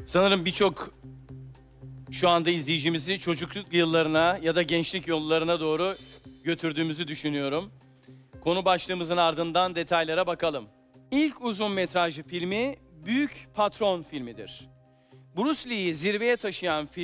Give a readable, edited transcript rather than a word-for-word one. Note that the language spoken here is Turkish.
Sanırım birçok şu anda izleyicimizi çocukluk yıllarına ya da gençlik yollarına doğru götürdüğümüzü düşünüyorum. Konu başlığımızın ardından detaylara bakalım. İlk uzun metrajlı filmi Büyük Patron filmidir. Bruce Lee'yi zirveye taşıyan film